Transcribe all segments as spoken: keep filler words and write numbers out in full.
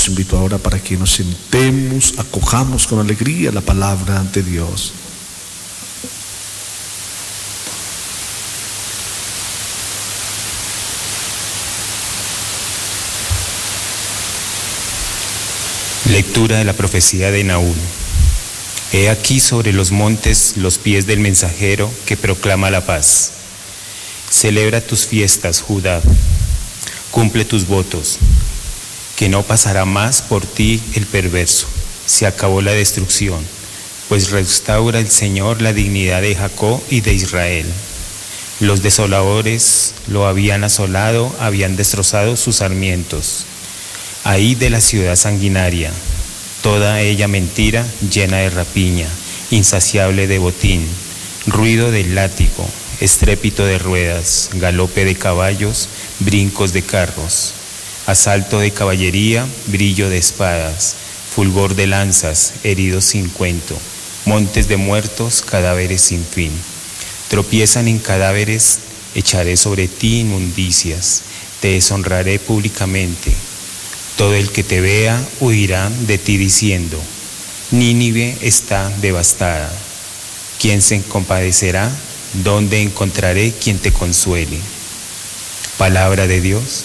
invito ahora para que nos sentemos, acojamos con alegría la palabra de Dios. Lectura de la profecía de Nahum. He aquí sobre los montes los pies del mensajero que proclama la paz. Celebra tus fiestas, Judá. Cumple tus votos, que no pasará más por ti el perverso. Se acabó la destrucción, pues restaura el Señor la dignidad de Jacob y de Israel. Los desoladores lo habían asolado, habían destrozado sus sarmientos. Ahí de la ciudad sanguinaria, toda ella mentira, llena de rapiña, insaciable de botín, ruido del látigo, estrépito de ruedas, galope de caballos, brincos de carros, asalto de caballería, brillo de espadas, fulgor de lanzas, heridos sin cuento, montes de muertos, cadáveres sin fin. Tropiezan en cadáveres, echaré sobre ti inmundicias, te deshonraré públicamente. Todo el que te vea huirá de ti diciendo, Nínive está devastada. ¿Quién se compadecerá? ¿Dónde encontraré quien te consuele? Palabra de Dios.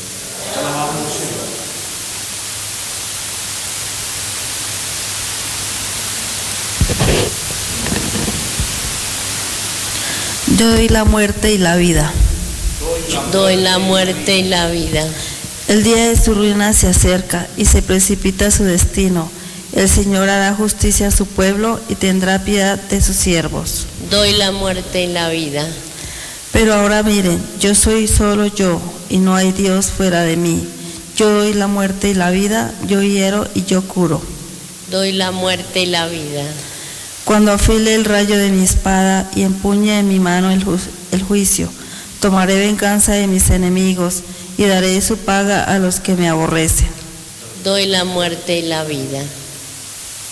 Yo doy la muerte y la vida. Doy la muerte y la vida. El día de su ruina se acerca y se precipita su destino. El Señor hará justicia a su pueblo y tendrá piedad de sus siervos. Doy la muerte y la vida. Pero ahora miren, yo soy solo yo y no hay Dios fuera de mí. Yo doy la muerte y la vida, yo hiero y yo curo. Doy la muerte y la vida. Cuando afile el rayo de mi espada y empuñe en mi mano el, ju el juicio, tomaré venganza de mis enemigos y daré su paga a los que me aborrecen. Doy la muerte y la vida.